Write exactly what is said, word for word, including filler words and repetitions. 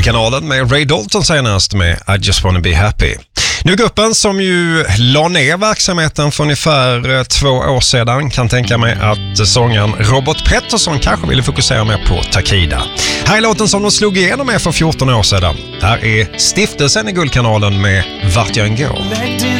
Guldkanalen med Ray Dalton senast med I Just Wanna Be Happy. Nu gruppen som ju la ner verksamheten för ungefär två år sedan kan tänka mig att sångaren Robert Pettersson kanske ville fokusera mer på Takida. Här är låten som de slog igenom med för fjorton år sedan. Här är Stiftelsen i Guldkanalen med Vart jag än går.